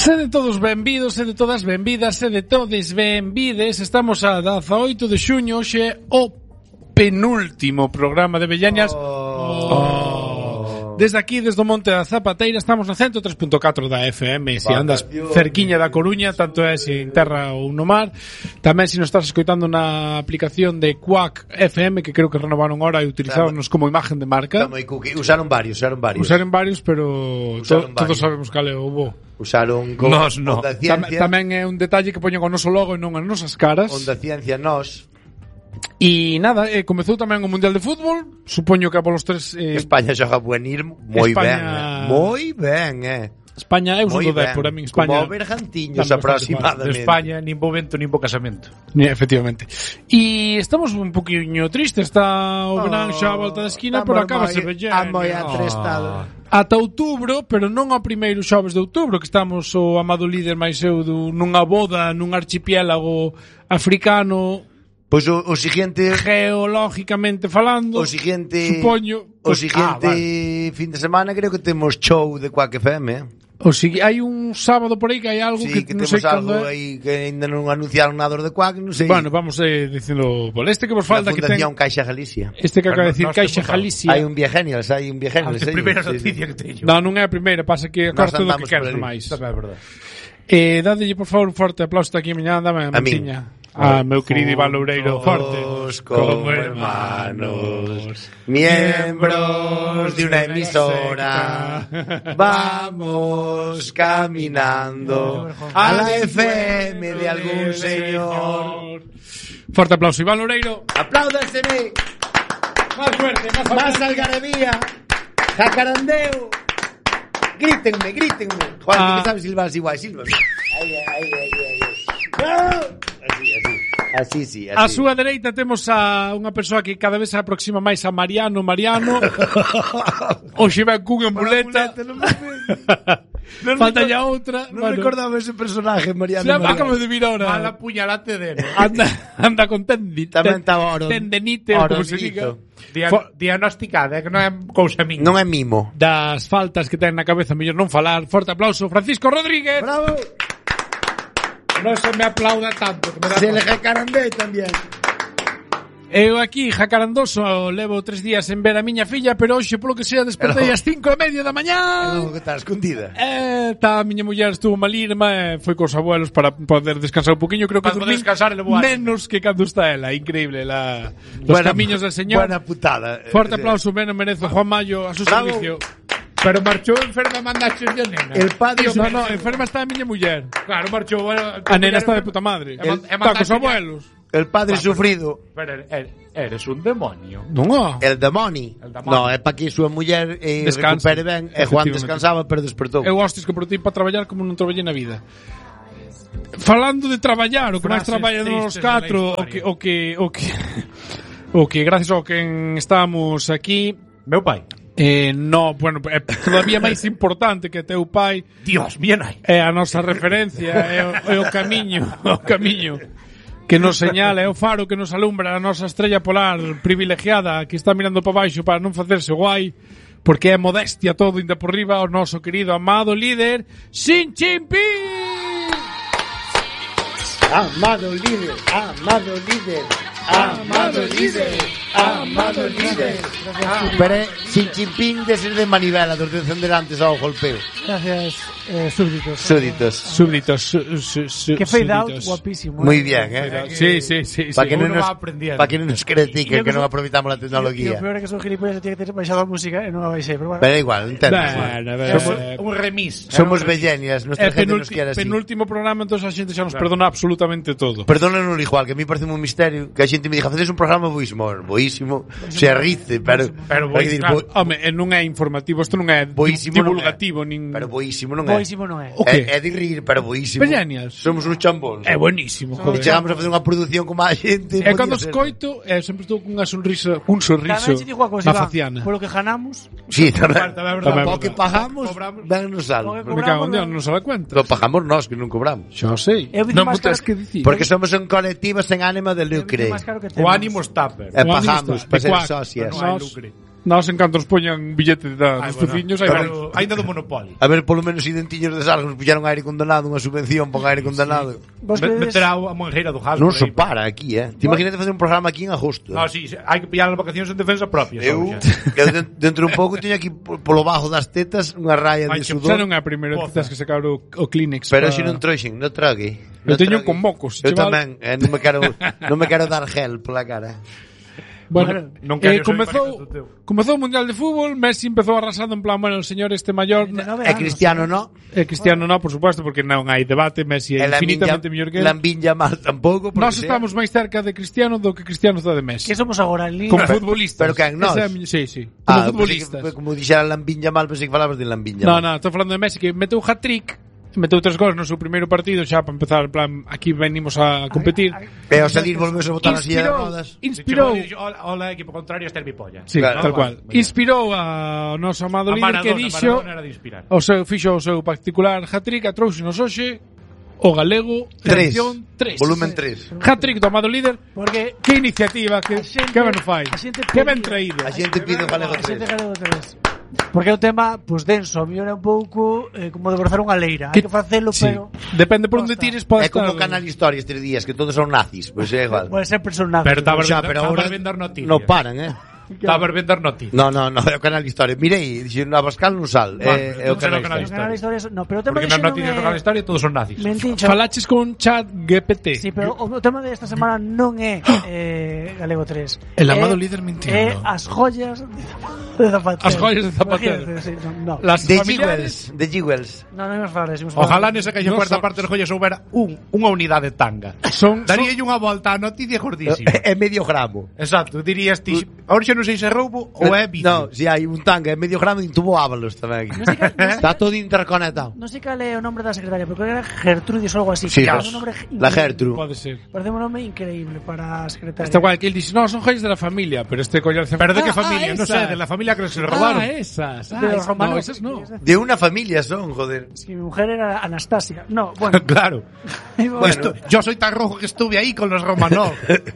Sede todos benvidos, sede todas benvidas, sede todes benvides. Estamos a 18 de xuño, hoxe o penúltimo programa de Bellañas. Desde aquí, desde o Monte da Zapateira, estamos na 103.4 da FM. Se andas cerquiña da Coruña, tanto é se en terra ou no mar. Tamén se nos estás escoitando na aplicación de Quack FM, que creo que renovaron ahora e utilizáronos como imagen de marca. Usaron varios. Usaron varios, pero todos sabemos cal é o bo. Usaron con Onda Ciencia. Tamén é un detalle que poñen con o noso logo e non as nosas caras. Onda Ciencia nos. E nada, comezou tamén o Mundial de Fútbol. Supoño que a polos tres España xoga buenísimo. Moi ben. España é un do Dépor, a min España. Como Bergantiños aproximadamente. España nin bo vento nin bo casamento. Efectivamente. E estamos un poquinho tristes, está o verán xa a volta da esquina, pero acaba se vellendo. Moi atrestado. Ata outubro, pero non ao primeiro xoves de outubro, que estamos o amado líder máis eu nunha boda nun archipiélago africano. Pois o siguiente, geológicamente falando, o siguiente, supoño, o siguiente fin de semana creo que temos show de Quack FM. Hai un sábado por aí que hai algo que non sei cando é. Aí que ainda non anunciaron nada de Quack, non sei. Bueno, vamos dicindo, este que vos falta que ten Caixa Galicia. Este que acaba de decir Caixa Galicia. Hai un Viagenials, a primeira noticia que teño. Non é a primeira, pasa que acorta do que queres máis. É verdade. Dadelle, por favor, un forte aplauso aquí a miña, dame a mantiña. Meu querido Iván Loureiro, forte. Como hermanos, miembros de una emisora, vamos caminando a la FM de algún señor. Forte aplauso, Iván Loureiro. Apláudaseme. Más fuerte, más algarabía. Jacarandeo. Grítenme. Juan, ¿tú sabes silbar? Igual, silba. Así. A súa dereita temos a unha persoa que cada vez se aproxima máis a Mariano. Hoxe ven cunha muleta. Falta ya outra. Non recordaba ese personaje, Mariano. Acabo de vir ahora. Mala puñalate dele. Anda con tendenite, como se diga. Diagnosticada, que non é cousa minha. Non é mimo. Das faltas que ten na cabeza, mellor non falar. Forte aplauso, Francisco Rodríguez. Bravo. Non se me aplauda tanto. Se le jacarandé tamén. Eu aquí, jacarandoso, levo 3 días en ver a miña filla, pero hoxe, polo que sea, despertei ás 5:30 da mañá. Que está escondida. A miña muller estuvo malirma, foi cos abuelos para poder descansar un poquinho. Creo que dormí menos que cando está ela. Increíble, los camiños del señor. Buena putada. Forte aplauso, menos merece Juan Mayo a su servicio. Pero marchou enferma, mandaxe de nena. El padre... No, enferma está a miña muller. Claro, marchou... A nena está de puta madre. Está cos abuelos. El padre sufrido. Pero eres un demonio. Non. El demonio. No, é para que súa muller recupere ben. E Juan descansaba, pero despertou. Eu hostis que por ti para traballar como non traballei na vida. Falando de traballar, o que máis traballan os 4, o que gracias ao que estamos aquí... Meu pai. No, bueno, é todavía máis importante que teu pai. Dios, bien aí. É a nosa referencia, é o camiño que nos señala, é o faro que nos alumbra a nosa estrella polar privilegiada que está mirando para baixo para non facerse guai, porque é modestia todo inda por riba o noso querido amado líder Xin Jinping. Amado líder. Pero Xi Jinping de ser de manivela, dos descenderantes ao golpeo. Gracias, súbditos. Que fade out, guapísimo. Muy bien, Sí. Para que non nos critiquen que non aproveitamos a tecnología. O peor é que son gilipollas e tiene que ter baixado a música e non a baixei, pero bueno. Pero igual, entendo. Un remis. Somos vellenias, nuestra gente nos quere así. Penúltimo programa, entonces a xente xa nos perdona absolutamente todo. Perdónanos igual, que a mí parece un misterio que a xente me diga, facedes un programa boísimo, se arrice, pero home, non é informativo, isto non é divulgativo, nin... Pero boísimo non é. Boísimo non é. É de rir, pero boísimo. Peñanias. Somos uns chambóns. É buenísimo. E chegamos a facer unha produción como a xente. E cando escoito, sempre estou cunha sonrisa, un sorriso na faciana. Polo que ganamos. Sí, tamén. O que pagamos, ben nos sal. Me cago en Dios, non se dá cuenta. Lo pagamos nós, que non cobramos. Xa sei. Non me tens que dicir. Porque somos un colectivo sen ánimo de lucre. O ánimo está, pero. E pagamos para ser socias. Nós en canto nos poñan billetes dos fuciños, Ainda do Monopoly. A ver, polo menos identiños de Salgos puxeron aire condicionado, unha subvención para aire condicionado. Vos credes... Meterá a monjeira do Hasbro. Non se para aquí, Te imagínate facer un programa aquí en agosto. No, sí, hai que pillar as vacacións en defensa propia. Eu dentro un pouco teño aquí polo bajo das tetas unha raya de Xa sudor. non é a primeira vez que tens que sacar o Kleenex. Pero se non trouxen, non trague. Eu teño con mocos. Eu tamén, non me quero dar gel pola cara. Bueno, non quero comezou o Mundial de Fútbol, Messi empezou arrasando en plan, bueno, el señor este mayor É Cristiano, no? Cristiano no, por supuesto, porque non hai debate, Messi é infinitamente mellor que ele. Lamine Yamal tampouco. Nós estamos máis cerca de Cristiano do que Cristiano está de Messi. Que somos agora en Como futbolistas. Pero quen, nós? Sí. Como futbolistas. Como dixera Lamine Yamal, pensei que falabas de Lamine Yamal. No, estou falando de Messi que meteu hat-trick, meteu 3 gols no seu primeiro partido xa para empezar, en plan, aquí venimos a competir. Pero salir volvemos a botar na silla de rodas. Inspirou. Hola, equipo contrario, este é mi polla. Sí, claro, tal cual. Inspirou a noso amado líder que dixo o seu fixo o seu particular hat-trick, a trouxenos hoxe o galego 3. Volumen 3. Hat-trick do amado líder. Porque que iniciativa, que ben fai. Que ben traído. A xente pide o galego 3. Porque é un tema, pues, denso, a mí era un pouco como de brazar unha leira. Hai que facelo, pero... Depende por onde tires, pode É estar... como Canal Historia estes días, que todos son nazis, pois é igual. Pode ser personaje. Pero ahora vender noticias. No paran, Estaba a vender noticias. No, é o Canal Historia. Mirei, dixo na Pascal non sal. É o Canal Historia. No, pero o tema porque nas noticias do Canal Historia todos son nazis. Falaches con chat GPT. Sí, pero o tema desta semana non é Galego 3. El amado líder mintiendo. É as joyas de Zapatero. As joyas de Zapatero. Las familiares de Jewels. Non imos falar. Ojalá nesa caixa cuarta parte das joyas houbera unha unidade tanga. Daríalle unha volta á noticia gordísima. É medio gramo. Exacto, dirías ti, ahora xa non sei se é roubo ou é vicio. No, si hai un tanga, é medio gramo e un tubo Ábalos tamén. Está todo interconectado. Non sei cal é o nombre da secretaria, porque era Gertrudis ou algo así. Sí, la Gertrude. Pode ser. Parece un nome increíble para a secretaria. Está guay que él dice, no, son joyas de la familia, pero este collar... ¿Pero de qué familia? No sé, de la familia que se robaron. Esas. De los romanos. No, esas no. De una familia son, joder. Si mi mujer era Anastasia. No, bueno. Claro. Bueno. Yo soy tan rojo que estuve ahí con los Romanov.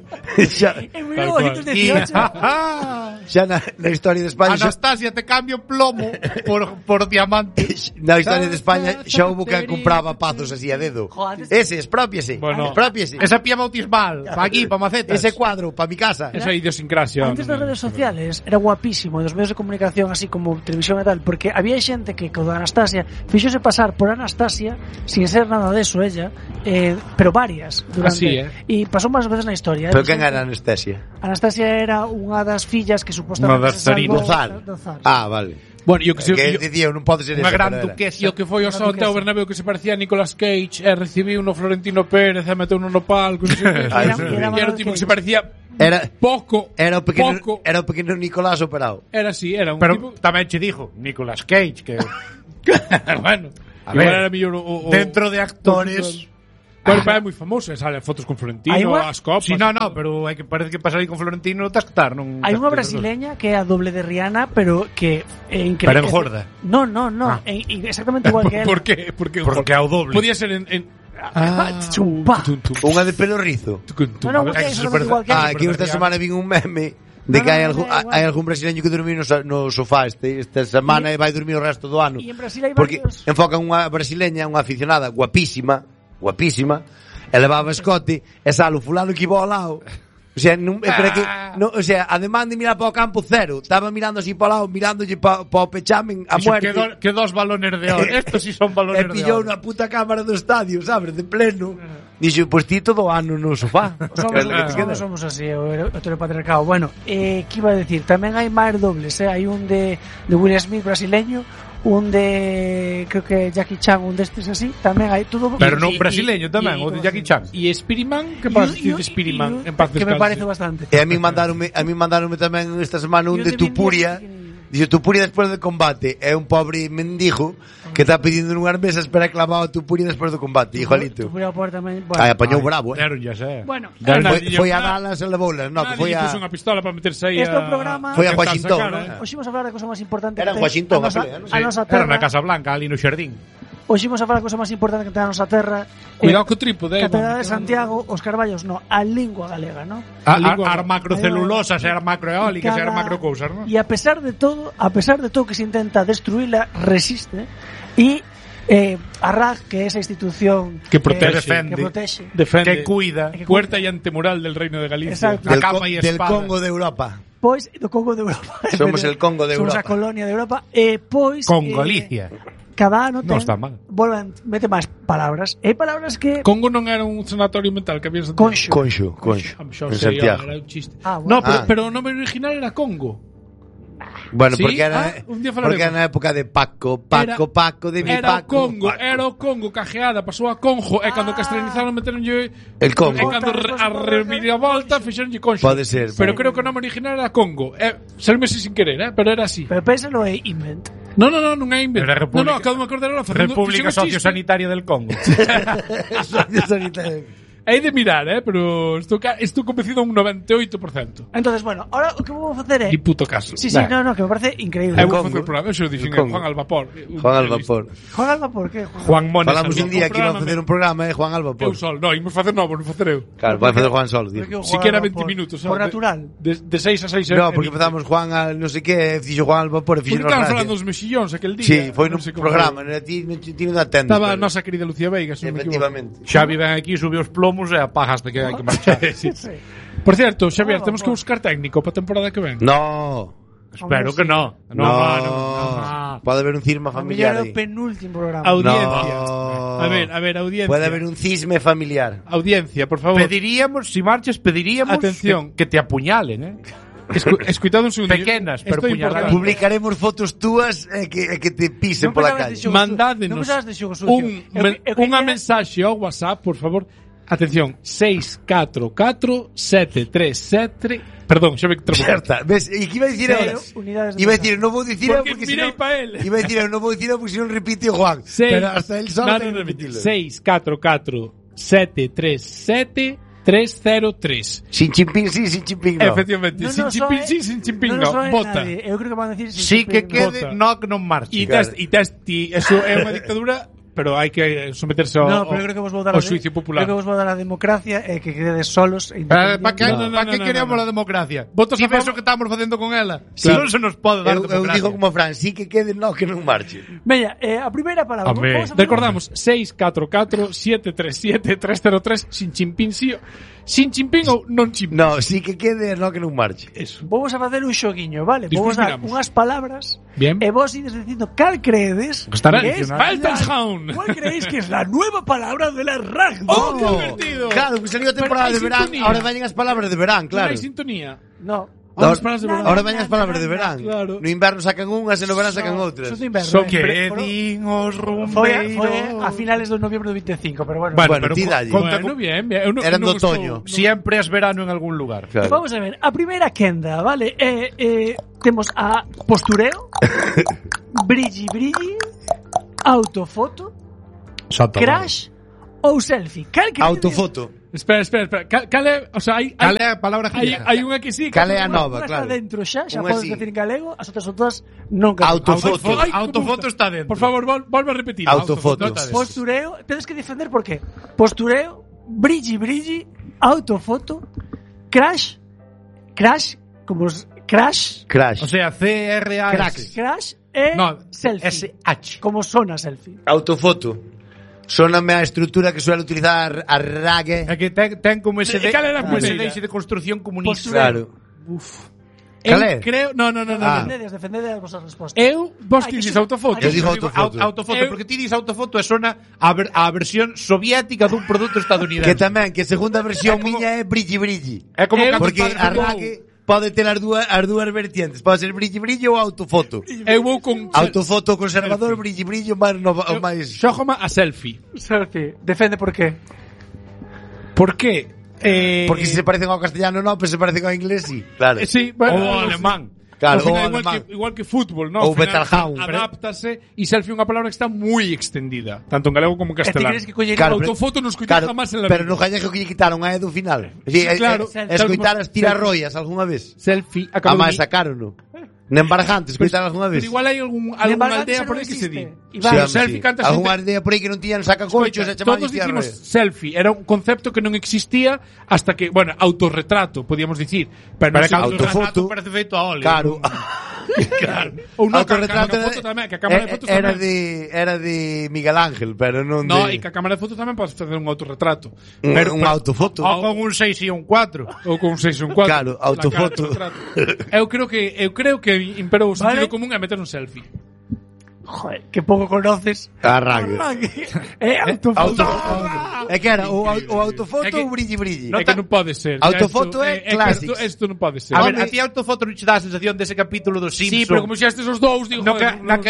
En 1918. Xa na historia de España... Anastasia, te cambio plomo por diamante. Na historia de España xa houve que compraba pazos así a dedo. Ese, expropiese. Bueno, expropiese. Esa pía bautismal, pa aquí, pa macetas. Ese cuadro, pa mi casa. Esa idiosincrasia. Antes das redes sociales era guapísimo, dos medios de comunicación así como televisión e tal, porque había xente que con Anastasia fixose pasar por Anastasia sin ser nada de eso ella, pero varias durante. E pasou máis veces na historia. Pero quen era Anastasia? Anastasia era unha das fillas que supostamente se salvou do Zar. Ah, vale. Bueno, yo que dicía, non pode ser unha gran duquesa. E o que foi o Santiago Bernabéu que se parecía a Nicolas Cage e recibiu no Florentino Pérez e meteu no palco. Era un tipo que se parecía pouco. Era o pequeno Nicolás operado. Era así, era un pero tipo... tamén che dijo Nicolas Cage que bueno, a ver, era mellor dentro de actores. Claro, é moi famoso, sale fotos con Florentino, as copas. Si, no, pero hai que parece que pasar aí con Florentino tas que estar, non. Hai unha brasileña que é a doble de Rihanna, pero que é increíble. Pero engorda. No, exactamente igual que ela. Por qué? Porque é o doble. Podía ser en unha de pelo rizo. No, é exactamente igual que ela. Aquí esta semana vin un meme de que hai algún brasileño que dormiu no sofá esta semana e vai dormir o resto do ano. Porque enfocan unha brasileña, unha aficionada guapísima, e levaba escote e sale o fulano que iba ao lado. O sea, o sea, además de mirar para o campo cero, estaba mirando así para o lado, mirándolle para o pechamen a muerte. Que dos balones de oro. Estos sí son balones de oro. E pillou na puta cámara do estadio, sabes, de pleno. Dixo, pois ti todo o ano no sofá. Somos así, o heteropatriarcado. Bueno, que iba a decir, tamén hai máis dobles, hai un de Will Smith brasileño, un de creo que Jackie Chan, un destes así, tamén hai todo. Pero non brasileño tamén, o de Jackie Chan. E Spiriman, que pasa de Spiriman en paz descanse. Que me parece bastante. E a mí mandaronme tamén esta semana un de Tupuria. Dice, Tupuria despois do combate é un pobre mendigo que está pedindo nunhas mesas para clavado a Tupuria despois do combate, igualito. Tupuria por tamén, bueno. Apañou bravo, Bueno, foi a Dallas e levoulas, no, que foi a puso unha pistola para meterse aí. Este programa foi a Washington. Hoxe vamos a falar da cosa máis importante. Era en Washington, era na Casa Blanca, ali no xardín. Hoxe imos a falar a cosa máis importante que ten a nosa terra. Cuidado co trípode. Catedral de Santiago, os carballos, no, a lingua galega, no? As macrocelulosas, as macroeólicas, as macrocousas, no? E a pesar de todo que se intenta destruíla, resiste e a RAG, que é esa institución que protege, defende, que cuida, puerta e antemural del Reino de Galicia, exacto, del Congo de Europa. Pois, do Congo de Europa. Somos el Congo de Europa. Somos a colonia de Europa. Pois... Con Galicia. Cada ano ten... Non está mal. Mete máis palabras. E palabras que... Congo non era un sanatorio mental que había en Santiago. Conxo. En Santiago. Era un chiste. Bueno. No, pero o nome original era Congo. Bueno, ¿sí? porque era na época de Paco de mi era Paco. Era o Congo cajeada, pasou a Conjo, e cando castellanizaron meteronlle el Congo. E cando a reviravolta fixeronlle Conxo. Pode ser. Pero creo que o nome original era Congo. Salme sin querer, pero era así. Pero pénsalo é invent. Non é invent. No, acabo de me acordar facendo República Sociosanitaria del Congo. Sociosanitaria. Hai de mirar, pero estou convencido a un 98%. Entonces, bueno, ahora o que vou facer é... Ni puto caso. Sí, no, que me parece increíble. Eu vou facer o programa, eu dixen Juan al Vapor. Juan al Vapor. Juan al Vapor, que? Juan Mones. Falamos un día que iba a facer un programa, Juan al Vapor. Eu sol, imos facer novo, non facer eu. Claro, vai facer Juan sol. Siquiera 20 minutos. Por natural. De 6 a 6. No, porque empezamos Juan al no sei que, fixo Juan al Vapor e fixo porque estaban falando dos mexillóns aquel día. Sí, foi nun programa, ti non atendo. Estaba a nosa querida Lucía Veiga, efectivamente. Xavi ven aquí, subiu os plomos e apajaste que hai que marchar. Sí. Por cierto, Xavier, temos que buscar técnico para a temporada que ven. No. Espero que no. No. Pode haber un cisma familiar aí. O penúltimo programa. Audiencia. No. A ver, audiencia. Pode haber un cisme familiar. Audiencia, por favor. Pediríamos, si marches, atención, que te apuñalen, Escuitado un segundo. Pequenas, pero puñaladas. Publicaremos fotos túas que te pisen pola calle. Mandádenos unha mensaxe ao WhatsApp, por favor. Atención, 644-737... Perdón, xa me trabo. Certa, ves, e que iba a dicir agora? Iba a dicir, non vou dicir porque mirei pa él. Iba a dicir, non vou dicir porque se non repite o Juan. Pero hasta el solo ten que repetirlo. 644-737-303. Sin chimpín sí, sin chimpín no. Efectivamente, sin chimpín sí, sin chimpín no. Vota. Eu creo que van a decir sin chimpín. Sí que quede, no que non marche. E eso é unha dictadura, pero hai que someterse ao xuicio popular. Creo que vos vou dar a democracia e que quededes solos. Para que queremos a democracia? Votos a favor que estamos facendo con ela. Si non se nos pode dar democracia. Eu digo como Fran, sí que quede, no que non marche. Veña, a primeira palabra. Recordamos, 644-737-303, sin chimpín sí. Sin chimpín ou non chimpín? No, sí que quede, no que non marche. Eso. Vamos a facer un xoguiño, vale? Vamos a dar unhas palabras. Bien. E vos ides dicindo cal creedes que es Weltanschauung. ¿Cuál creéis que es la nueva palabra de la RAG? ¡Oh, qué divertido! Claro, que salió a temporada de verán. Ahora vayan as palabras de verán, claro. Non hai sintonía. No. Ahora vayan as palabras de verán. Claro. No inverno sacan unhas e no verán sacan outras. Son que din os rumbeiros. Foi a finales de noviembre do 25, pero bueno. Bueno, ti dalle. Bueno, bien. Eran do otoño. Siempre es verano en algún lugar. Claro. Vamos a ver, a primeira quenda, vale? Temos a postureo, brilli, autofoto, crash ou selfie. Autofoto. Espera. Cal é, o sea, cal é a palabra galega? Hai unha que sí. Cal é a nova, claro. Está dentro xa podes decir en galego, as outras todas non. Autofoto está dentro. Por favor, volve a repetir. Autofoto. Postureo, tedes que defender por qué. Postureo, brilli, autofoto, crash, como crash. O sea, C-R-A-S. Crash e selfie. S-H. Como sona selfie. Autofoto. Soname a estrutura que suele utilizar a RAG. É que ten como ese deixe de construción comunista. Claro. Eu creo... No. Defendede as vosas respostas. Vos que dices autofoto. Eu digo autofoto. Autofoto, porque ti dices autofoto e sona a versión soviética dun produto estadounidense. Que tamén, que a segunda versión miña é brilli. É como porque a RAG pode ter as dúas vertientes. Pode ser brilli ou autofoto. Eu vou con autofoto conservador, brilli máis xógama a selfie. Defende por qué? Por qué? Porque se parecen ao castellano pero se parecen ao inglés, sí. Claro. Sí, bueno, o alemán. Claro, igual que fútbol, ¿no? Ou Betalhaun. Adáptase e selfie é unha palabra que está moi extendida, tanto en galego como en castelán. Autofoto non escoitei jamás en la vida. Pero no gallego que lle quitaron a E do final. Sí, claro. Escoitar as tirarroias algunha vez. Selfie. A máis sacaron, non? Nen Barajantes, coitar algunha vez. Pero igual hai algunha aldea por aí que se di. Selfie canta algunha aldea por aí que non tiñan sacacorchos e chamaban todos dicimos selfie, era un concepto que non existía hasta que, bueno, autorretrato, podíamos dicir, pero que autofoto parece feito a óleo. Claro. Claro. Ou non, autorretrato foto tamén, que a cámara de fotos tamén. Era de Miguel Ángel, pero non no, de... e que a cámara de fotos tamén podes facer un autorretrato. Un autofoto. Ou con un 6 e un 4. Ou con un 6 e un 4. Claro, autofoto. Eu creo que imperou o sentido común a meter un selfie. Joder, que pouco conoces. Arranque. Autofoto. É que era o autofoto ou brilli. É que non pode ser. Autofoto é clásico. Isto non pode ser. A ver, a ti autofoto non che dá a sensación dese capítulo dos Simpsons. Sí, pero como xa estes os dous, digo, no que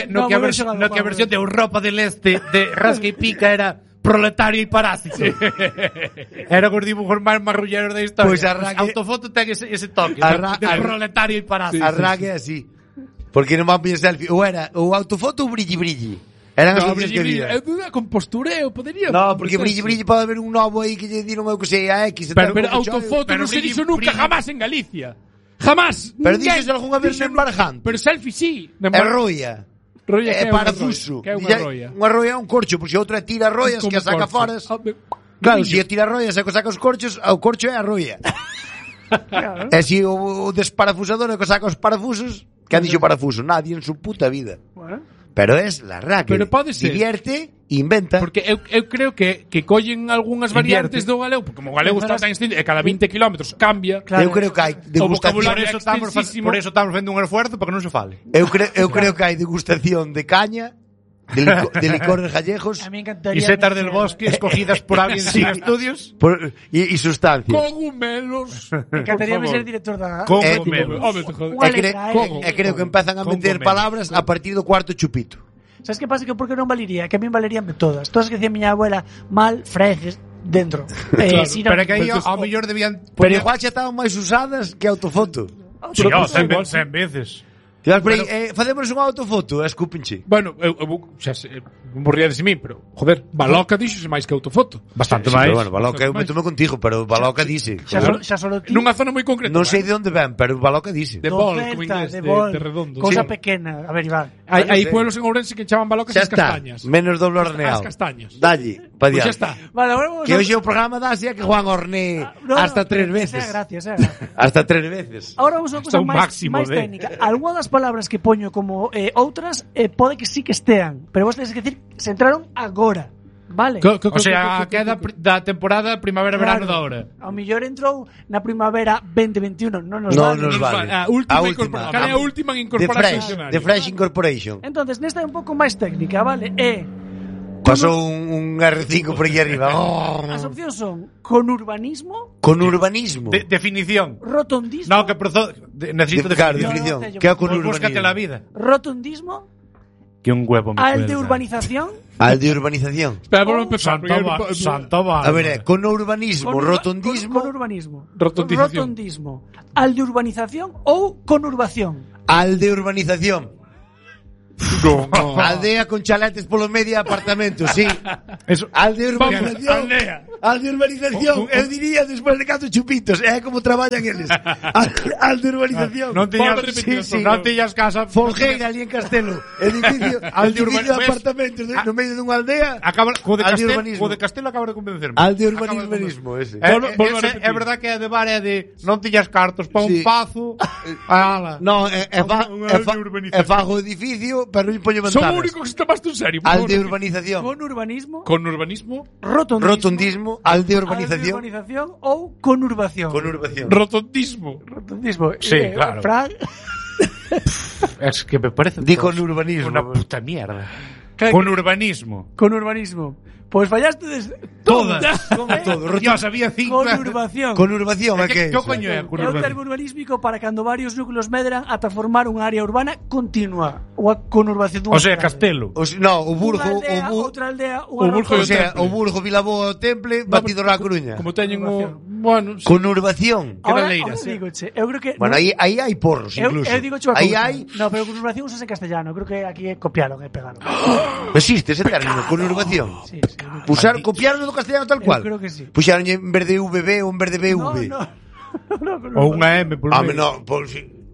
a versión de Europa del Este de Rasca y Pica era proletario y parásito. Era os dibujos máis marrulleros da historia. Pois autofoto ten ese toque de proletario y parásito. Arranque así. Porque non van a selfie. Ou era o autofoto ou brilli. Eran as opcións que había. Con postureo, podería. No, porque brilli pode haber un novo aí que lle diron eu que sei a X. Pero autofoto non se dixo nunca jamás en Galicia. Jamás. Pero dixos algunha vez en Barajante. Pero selfie sí. É roia. É parafuso. Que é unha roia? Unha roia é un corcho, porque outra é tira roias que a saca foras. Claro, se tira roias e que saca os corchos, o corcho é a roia. E se o desparafusador é que saca os parafusos, que han dixo parafuso? Nadie en su puta vida. Pero es la raca. Pero pode ser. Divierte, inventa. Porque eu creo que collen algunhas variantes do galego, porque como o galego está tan extendido, e cada 20 kilómetros cambia. Claro. Eu creo que hai degustación. Por eso estamos vendo un esfuerzo para que non se fale. Eu creo que hai degustación de caña, de licores gallegos y setas del bosque escogidas por alguien sin estudios y sustancias. Cogumelos. Me encantaría ser director da cogumelos. Creo que empezan a meter palabras a partir do cuarto chupito. Sabes que pasa? Que porque non valería? Que a min valeríanme todas. Todas que decía miña abuela mal, freges dentro. Claro, pero que aí ao mellor debían pero igual xa estaban máis usadas que autofoto. Sí, 100 veces. Facemos unha autofoto, escúpenche. Bueno, eu xa morría de mí, pero joder, Baloca dixose máis que autofoto. Bastante máis. Bueno, Baloca eu meto contigo, pero Baloca dixe. Xa solo ti. Nunha zona moi concreta. Non sei de onde ven, pero Baloca dixe. De Bol, como inglés, de redondo. Cosa pequena, a ver, Iván. Hai pueblos en Ourense que chaman Balocas as castañas. Menos doble horneado. As castañas. Dalle, pa diante. Xa está. Vale, agora que hoxe o programa da Asia que Juan horné hasta 3 veces. Gracias. Hasta 3 veces. Ahora vamos a unha cousa máis técnica. Algunhas das palabras que poño como outras pode que sí que estean, pero vos tedes que decir se entraron agora, vale? O sea, a queda da temporada primavera-verano da hora. Ao mellor entrou na primavera 2021, non nos vale. A última. Cal é a última en incorporación? The Fresh Incorporation. Entonces, nesta é un pouco máis técnica, vale? Pasou un R5 por aquí arriba. As opcións son conurbanismo. Conurbanismo. Definición. Rotundismo. No, que necesito definición. ¿Qué é conurbanismo? Búscate la vida. Rotundismo. Que un huevo me Al de urbanización. Al de urbanización. Espera, vamos a empezar. Santoba. A ver, conurbanismo, rotundismo. Conurbanismo. Rotundismo. Al de urbanización ou conurbación. Al de urbanización. No. Aldea con chaletes polo medio apartamento, sí. Eso. Al de urbanización. Al de urbanización. Eu diría despois de 4 chupitos. É como traballan eles. Al de urbanización. Non tiñas casa. Folgueira ali en Castelo. Edificio. Al de apartamentos no medio dunha aldea. O de Castelo acaba de convencerme. Al de urbanismo ese. É verdad que é de bar é de non tiñas cartos para un pazo. No, é fago edificio. Pero non poño ventanas. Son o único que se tomaste en serio. Al de urbanización. Conurbanismo. Rotundismo. Al de urbanización. Al de urbanización ou conurbación. Rotundismo. Sí, claro. Es que me parece. Di conurbanismo. Una puta mierda. Conurbanismo. Pois fallaste todas. Todo. Dios, había 5. Conurbación, é que? Que coño é conurbación? É un termo urbanístico para cando varios núcleos medran ata formar unha área urbana continua. Ou a conurbación dunha. O sea, Castelo. No, o Burgo, outra aldea, o Burgo, Vilaboa, o Temple, batido na Coruña. Como teñen o, bueno, conurbación. Ahora, eu creo que bueno, aí hai porros incluso. Aí hai. No, pero conurbación usase en castellano, creo que aquí copiaron e pegaron. Existe ese término, conurbación. Sí. Copiaron do castellano tal cual. Eu creo que sí. Puxaron en vez de VB ou en vez de BV. No. Ou unha M por medio. No,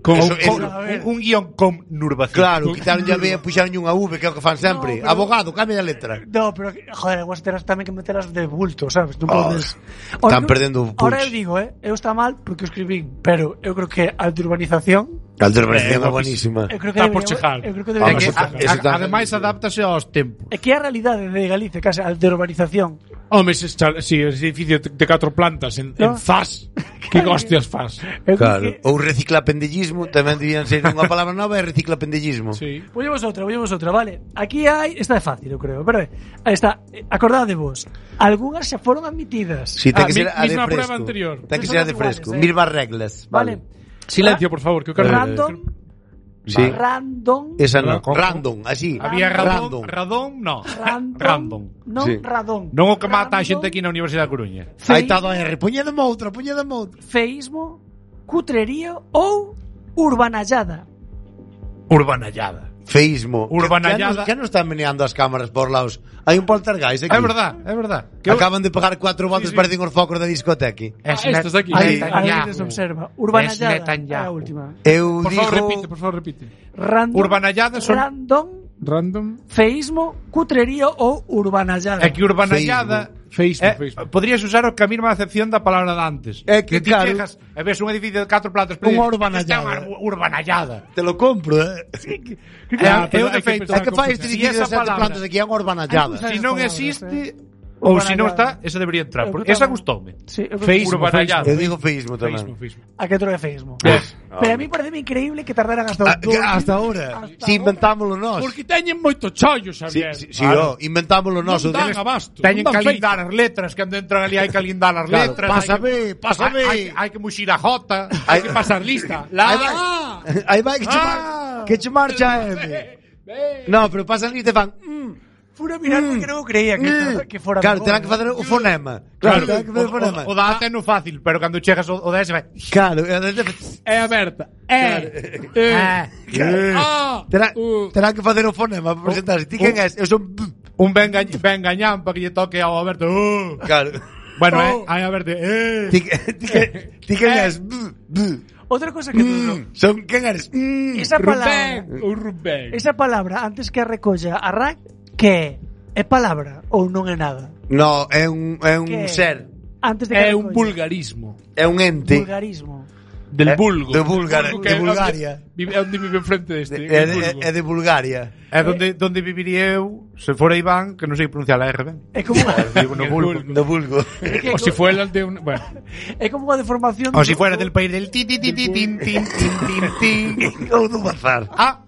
Un guión con nurbación. Claro, quitaron ya B e puxaron unha V, que é o que fan sempre. No, pero... Abogado, cambia a letra. No, pero, joder, vos terás tamén que metelas de bulto, sabes? Non podes... Están perdendo punch. Ahora eu digo, eu está mal porque o escribín, pero eu creo que a de urbanización... A de urbanización é buenísima. Está por chejar. Eu creo que debería... Ademais, adáptase aos tempos. É que é a realidade de Galicia, case, a de urbanización. Home, ese edificio de 4 plantas en Zas. Que hostias fas. Claro. Ou reciclapendellismo, tamén debían ser unha palabra nova, é reciclapendellismo. Sí. Vollemos outra, vale. Aquí hai, esta é fácil, eu creo, pero aí está, acordade vos. Algúnas xa foron admitidas. Si, ten que ser a de misma fresco. Prueba anterior. Ten que ser a de fresco. Mismas reglas. Vale. Silencio, por favor, que eu quero Random. Sí. Random. Esa non. Random, así. Había radón, no. Random. Non, sí. radón. Non o que mata a xente aquí na Universidade da Coruña. Aí está do R. Poñedeme outra. Feísmo, cutrería ou urbanallada. Urbanallada. Feísmo. Urbanallada. Que non están meneando as cámaras por lados. Hai un poltergeist aquí. É verdad. Acaban de pegar 4 voltas, parecen os focos da discoteca. Estes aquí. Aí se observa. Urbanallada é a última. Eu Por favor, repite. Urbanallada son... Random. Feísmo, cutrería ou urbanallada. É que urbanallada... Feísmo. Podrías usar o que a mesma acepción da palabra de antes. É que ti claro, chegas e ves un edificio de 4 plantas, unha urbanallada. Unha urbanallada. Te lo compro, É o defeito. É que fai este edificio de 7 plantas aquí é unha urbanallada. Se non existe... Ou se non está, esa debería entrar. Porque esa gustoume. Sí, urbanallada. Eu digo feísmo tamén. A que outro é feísmo. Pero a mí parece increíble que tardaran hasta ahora. Si inventámoslo nós. Porque teñen moito chollo, Xavier. Si, inventámoslo nós. Non dan abasto. Teñen que alindar as letras, que cando entran ali hai que alindar as letras. Pásame. Hai que muxir a J, hai que pasar lista. Aí vai que che marcha M. No, pero pasan lista e fan... Fura mirar porque non creía que fora. Claro, terán que facer o fonema. Claro, terán que facer o fonema. O da é no fácil, pero cando chegas o da ese vai. Claro, é aberta. Terán que facer o fonema para presentarse. Ti quen és? Eu son un ben gañán para que lle toque ao Alberto. Claro. Bueno, hai a verte. Ti quen és? Outra cosa que son quen eres? Esa palabra. Esa palabra antes que a recolla a RAC, que é palabra ou non é nada? No, é un ser. Antes de que é un vulgarismo. É un ente. Vulgarismo. Del vulgo. De Bulgaria. É onde vive enfrente deste. É de Bulgaria. É donde viviría eu, se fora Iván, que non sei pronunciar a R ben. É como no vulgo. O se fuera el de un, bueno. É como unha deformación. O se fuera del país del ti tin tin tin tin tin. Ou do bazar.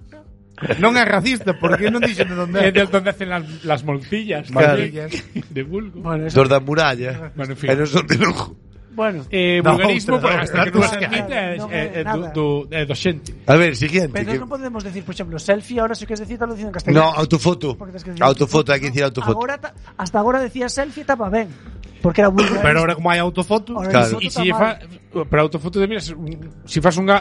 Non é racista, porque non dixen de onde é. É de onde hacen las molcillas. De vulgo. Bueno, dos da muralla. Bueno, en fin. E non son de lujo. Bueno, vulgarismo, hasta que non se admite é do xente. A ver, siguiente. Pero non podemos decir, por exemplo, selfie, ahora se queres decir, te lo dicen en castellano. No, autofoto. Autofoto, hai que dicir autofoto. Hasta agora decía selfie, estaba ben. Porque era vulgar. Pero ahora como hai autofoto, claro. E se fa, para autofoto de miras, se fas unha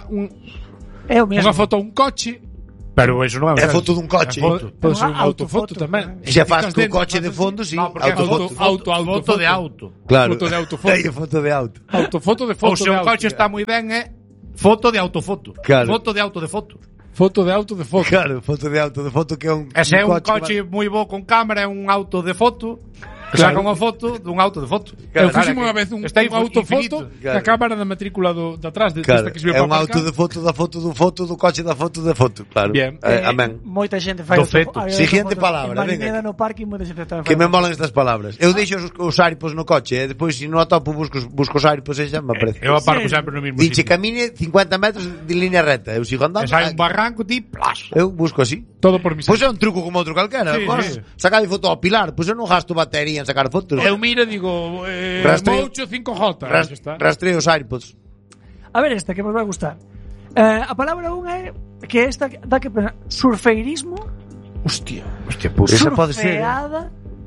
foto a un coche. Pero eso non é foto dun coche. Pode ser unha autofoto tamén. Se faz co coche de fondo, si. Autofoto de auto. Claro. Foto de autofoto. Foto de auto. Autofoto de foto. O se o coche está moi ben, é foto de autofoto. Claro. Foto de auto de foto. Foto de auto de foto. Claro, foto de auto de foto que é un coche. É un coche moi bo con cámara, é un auto de foto. Saca unha foto dun auto de foto. Eu fixo unha vez un autofoto da cámara da matrícula de atrás desta que se é un auto de foto da foto do foto do coche da foto de foto, claro. Bien. Amén. Moita xente fai Siguiente palabra, venga. No parque moita xente fai. Que me molan estas palabras. Eu deixo os airpods no coche e depois se non atopo busco os airpods e xa me aparece. Eu aparco sempre no mesmo sitio. Dice camine 50 metros de línea recta. Eu sigo andando. Sai un barranco ti, plas. Eu busco así. Todo por mi. Pois é un truco como outro calquera. Sacar foto ao Pilar, pois eu non gasto batería en sacar fotos. Mira, digo, Mocho 5J. Rastreo os AirPods. A ver esta, que vos vai gustar. A palabra unha é que esta dá que pensar. Surfeirismo. Hostia, pues esa pode ser. Surfeada.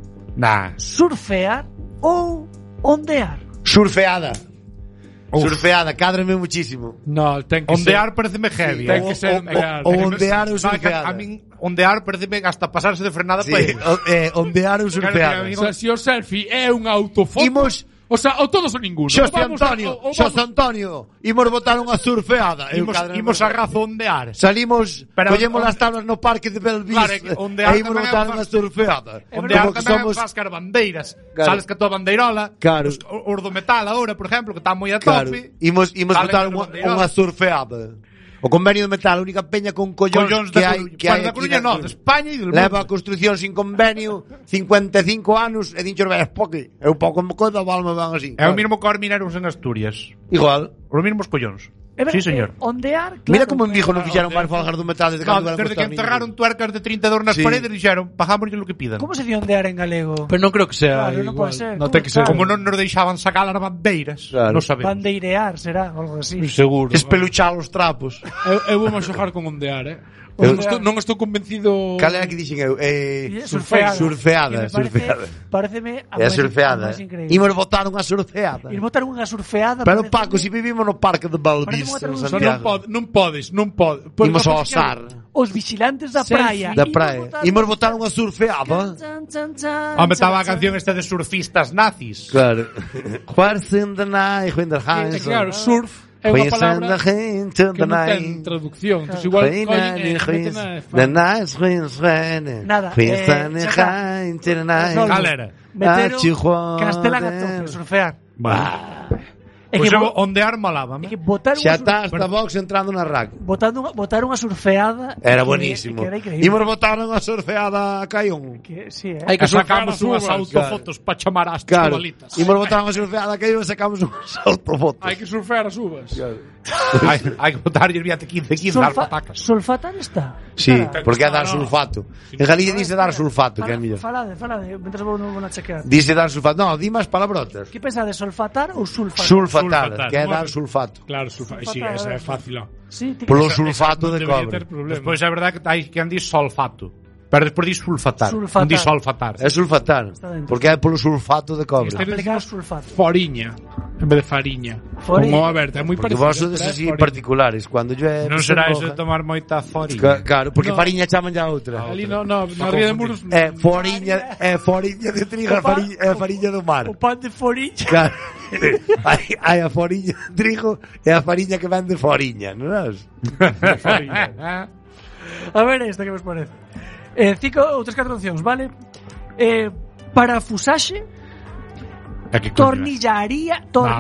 Surfear ou ondear. Surfeada. Surfeada, cádrame muchísimo. No, ten que ondear ser. pareceme heavy. Ten que ser ondear. O ondear ou surfeada. A min ondear pareceme hasta pasarse de frenada para ir. Ondear ou surfeada. O sea, se o selfie é un autofoto. O sea, o todos ou ninguno. Xosé Antonio, imos botar unha surfeada. Imos a razondear. Salimos, collemos as tablas no parque de Belvis e imos botar unha surfeada. Ondear tamén faz car bandeiras. Sales que a tua bandeirola, os do metal agora, por exemplo, que están moi a tope. Imos botar unha surfeada. O convenio de metal, a única peña con collóns que hai da Coruña, non, de España e del mundo. Leva a construcción sin convenio 55 anos e dincho ves poque. É un pouco coda, valme van así. É o mismo que os mineiros en Asturias. Igual. Os mismos collóns. Sí, señor. Ondear, claro. Mira como en Vigo non fixeron máis folgar do metal desde que enterraron tuercas de 32 nas paredes e dixeron, pagamos lo que pidan. Como se di ondear en galego? Pero non creo que sea claro, igual. Non pode ser. Non ten que ser. Como non nos deixaban sacar as bandeiras, non sabemos. Bandeirear será, algo así. Seguro. Espeluchar os trapos. Eu vou máis xogar con ondear, Non estou convencido. Cal era que dixen eu? Surfeada. Pareceme a surfeada. Imos botar unha surfeada. Pero Paco, se vivimos no parque de Belvis en Santiago. Non podes. Imos a osar. Os vigilantes da praia. Imos botar unha surfeada. Home, estaba a canción esta de surfistas nazis. Claro. What's in the night when the hands claro, surf é unha palabra que non ten traducción. Entón, igual, nada. Cal era? Meteron Castelan a tope, surfear. Pois eu ondear malaba. Xa está hasta Vox entrando na RAC. Botar unha surfeada. Era buenísimo. Imos botar unha surfeada a Caión. Hai que sacamos unhas autofotos para chamar as chavalitas. Imos botar unha surfeada a Caión e sacamos unhas autofotos. Hai que surfear as uvas. Hai que botarlle viate 15 dar patacas. Sulfatar está. Sí, porque é dar sulfato. En Galicia dice dar sulfato, que é mellor. Falade, mentre vou na chequear. Dice dar sulfato. No, di máis palabrotas. Que pensades, sulfatar ou sulfatar? Sulfatar, que é dar sulfato. Claro, sulfatar. Sí, esa é fácil. Polo sulfato de cobre. Despois é verdade que hai que andir solfato. Pero despois di sulfatar. Non di solfatar. É sulfatar, porque é polo sulfato de cobre. Foriña, en vez de fariña. Como aberta, é moi parecido. Porque vos sodes así particulares, cando llueve. Non será eso de tomar moita foriña. Claro, porque fariña chaman ya outra. Ali na ría de Muros. É foriña de trigo, é fariña do mar. O pan de foriña. Claro. Hai a foriña de trigo e a fariña que vende foriña, non é? A ver esta que vos parece. 5 ou 3 opcións, vale? Parafusaxe, tornillaría,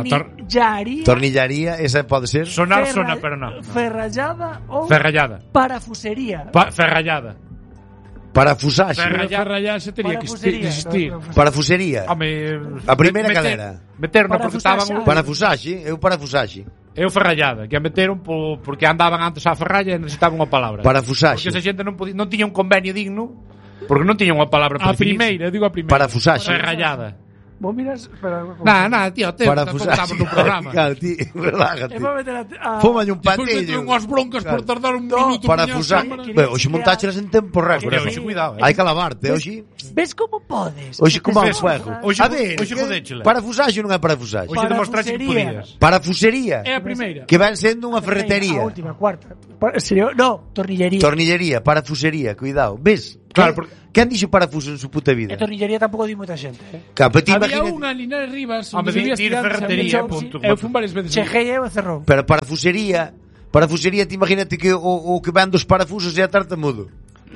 esa pode ser. Sonar, pero non. Ferrallada ou parafusería. Ferrallada. Parafusaxe. Ferrallaxe teria que existir. Parafusería. A primeira calera. Meteron porque estaban parafusaxe, parafusaxe. Eu ferrallada, que a meteron porque andaban antes a ferralla e necesitaban unha palabra. Parafusaxe. Porque esa xente non tiña un convenio digno, porque non tiña unha palabra para definirse. Digo a primeira. Parafusaxe. Ferrallada. Vos miras, nada, tío, parafusaxe. No programa. Claro, tío, relájate. Fómalle un patillo. Despois unhas broncas por tardar un minuto. Parafusaxe. Hoxe montáchelas en tempo récord. Hoxe, cuidado. Hai que lavarte, hoxe. Ves como podes? Hoxe como a fuego. A ver, parafusaxe non é parafusaxe. Hoxe demostraxe que podías. Parafusería. É a primeira. Que ven sendo unha ferretería. A última, cuarta. No, tornillería. Tornillería, parafusería, cuidado. Ves? Claro, quen dixo parafuso en su puta vida? E tornillería tampouco di moita xente. Había unha en Linares Rivas onde debías tirar ferretería. Eu fun varias veces. Chejei eu e cerrou. Pero parafusería, te imagínate que o que ven dos parafusos é a tartamudo.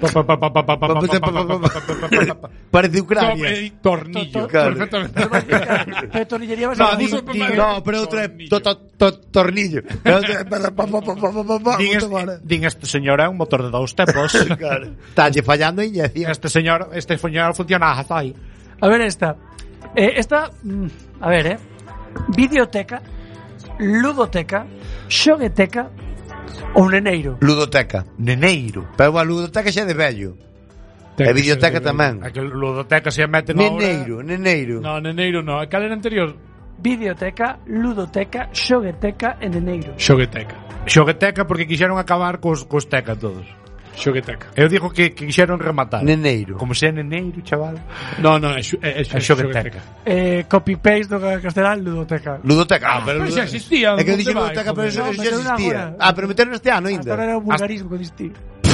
Parece Ucrania. Tornillo. Pero tornillería vas a decir. No, pero outra é tornillo. Din este señor é un motor de 2 tempos. Talle fallando a inyección. Este señor funciona hasta aí. A ver esta. A ver, videoteca, ludoteca, xogueteca ou neneiro. Ludoteca. Neneiro. Pero a ludoteca xa é de vello. E videoteca tamén. A que ludoteca se mete no Neneiro. No, neneiro no. Cal era anterior? Videoteca, ludoteca, xogueteca e neneiro. Xogueteca porque quixeron acabar cos teca todos. Xogueteca. Eu digo que quixeron rematar. Neneiro. Como se é neneiro, chaval. No, é xogueteca. Copy-paste do castelán, ludoteca. Ludoteca. Pero xa existía. É que dixo ludoteca, pero eso xa existía. Pero meteron este ano ainda. Agora era un vulgarismo que existía.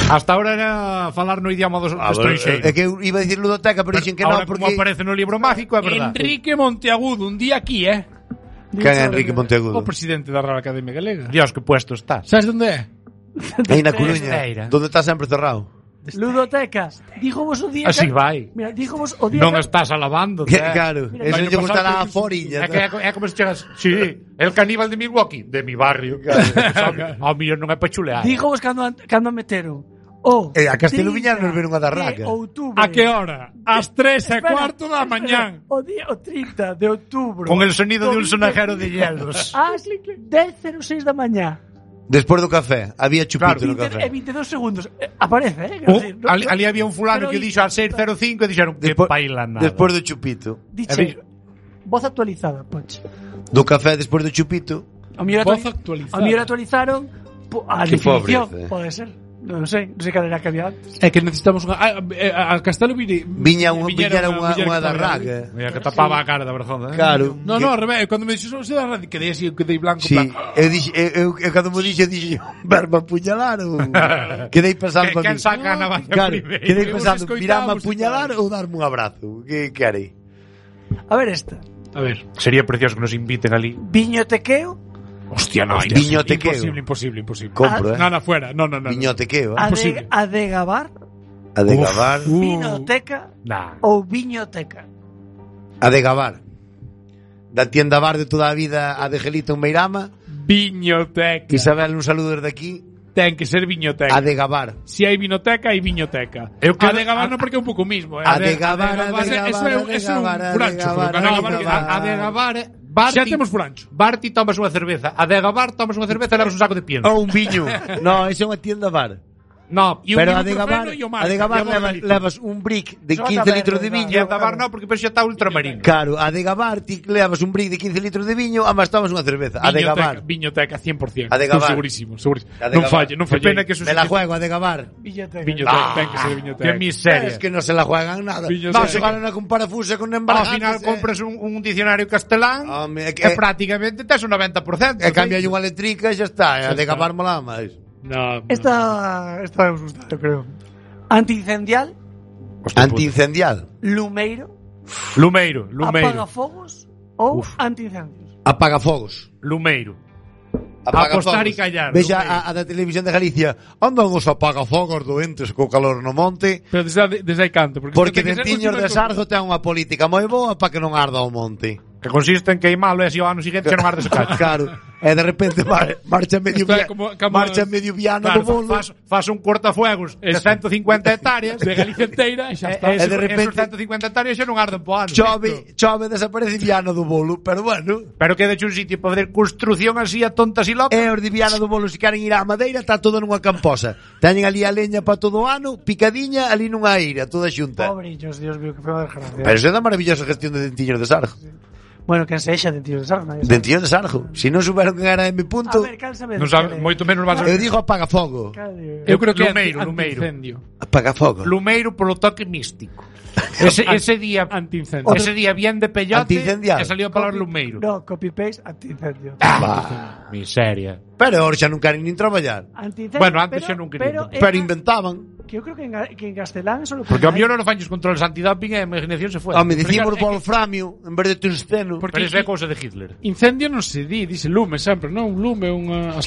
Hasta ahora era falar no idioma do estranxeiro. É que eu iba a dicir ludoteca, pero dixen que non, porque... porque... como aparece no libro mágico, é verdade. Enrique Monteagudo, un día aquí, Quen é Enrique Monteagudo? O presidente da Real Academia Galega. Dios, que puesto estás. Sabes onde é? Aí na Coruña, donde está sempre cerrado. Ludoteca. Díjovos o día... Así vai. Mira, díjovos o día... Non estás alabando. Claro, eso lle gustará a foriña. É como se chegas... Sí, el caníbal de Milwaukee, de mi barrio. Ao millón non é pa chulear. Díjovos cando meteron a Castelo Viñal nos veron a dar raca. A que hora? Ás 3:15 da mañán. O 30 de outubro. Con el sonido de un sonajero de hielos. Ás 10:06 da mañá. Despois do café, había chupito no café. 22 segundos. Aparece, Ali había un fulano que dixo a 6:05 e dixeron que baila nada. Despois do chupito. Dixe, voz actualizada, Poch. Do café despois do chupito. Voz actualizada. A mellor actualizaron a definición, pode ser. Non sei cal era que había antes. É que necesitamos unha... A Castelo viña unha da raga. Mira, que tapaba a cara da vergonza. Claro. No, ao revés. Cando me dixo se da raga, quedei así, quedei blanco. Sí, eu cando me dixo, verme apuñalar ou... Quedei pensando... Quen saca a navaja primeiro? Quedei pensando, virame apuñalar ou darme un abrazo. Que harei? A ver esta. A ver. Sería precioso que nos inviten ali. Viñotequeo. Hostia, no. Viñotequeo. Imposible. Compro, No, fuera. No. Viñotequeo. Adegabar. Vinoteca. Ou viñoteca. Adegabar. Da tienda bar de toda a vida a de Gelito en Meirama. Viñoteca. Isabel, un saludo desde aquí. Ten que ser viñoteca. Adegabar. Si hai vinoteca, hai viñoteca. Adegabar non porque é un pouco mismo. Adegabar. Eso é un furancho. Adegabar... Xa temos furancho. Barti tomas unha cerveza. Adegabar tomas unha cerveza e levas un saco de pienso. Ou un viño. No, eso é unha tienda bar. No, pero Adegabar levas un brick de 15 litros de viño. Adegabar no, porque xa está ultramarino. Claro, Adegabar ti levas un brick de 15 litros de viño, ambas tomas unha cerveza. Adegabar. Viñoteca 100%. Segurísimo. Non falle. Pena que me la juego Adegabar. Viñoteca, ten que ser viñoteca. Que miseria. Es que no se la juegan nada. No se ganan con parafusa con embarazo. Al final compras un diccionario castelán e prácticamente tes un 90%. E cambia unha letrica e xa está. Adegabar mola máis. No. Esta me gusta, yo creo. Antiincendial. Antiincendial. Lumeiro. Apagafogos ou antiincendios. Apagafogos. Lumeiro. Apostar e callar. Vexa a da televisión de Galicia. Andan os apagafogos doentes co calor no monte. Pero desde aí canto. Porque Dentiños de Sargo ten unha política moi boa para que non arda o monte. Que consiste en queimalo e así o ano seguinte xa non arde ese cacho. Claro. E de repente marcha medio Viana do bolo. Faz un cortafuegos de 150 hectáreas de Galicia inteira e xa está. E de repente esos 150 hectáreas xa non arden po ano. Chove, desaparece Viana do bolo, pero bueno. Pero queda un sitio para fazer construción así a tontas e locas. E os de Viana do bolo, se queren ir á madeira, está todo nunha camposa. Teñen ali a leña para todo o ano, picadiña, ali nunha eira, toda xunta. Pobrillos, Dios mío, que fue unha desgracia. Pero eso é da maravillosa gestión de Dentiños de Sargo. Bueno, quen sexa Dentiños de Sargo. Dentiños de Sargo. Si non souberon quen era M. A ver, cal sabe. Non sabe, moito menos vas a... Eu digo apagafogo. Eu creo que Lumeiro. Apagafogo. Lumeiro polo toque místico. Ese día antiincendio. Ese día bien de peyote e salió a palabra Lumeiro. No, copy-paste antiincendio. Miseria. Pero ahora xa non queren nin traballar. Bueno, antes xa non querían. Pero inventaban. Que eu creo que en castelán solo... Porque a mellor non faños controles antidoping e a imaginación se foi. Me dicimos wolframio en vez de tungsteno. Pero iso é cousa de Hitler. Incendio non se dice lume sempre, non? Un lume, unha...